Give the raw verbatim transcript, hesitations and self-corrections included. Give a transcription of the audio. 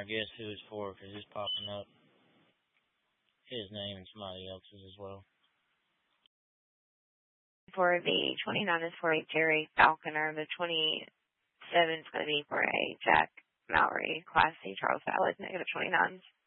or guess who it's for, because it's popping up his name and somebody else's as well. For the twenty-nine is for a Jerry Falconer. The twenty-seven is going to be for a Jack Mallory, Class C Charles Valley, negative twenty-nines.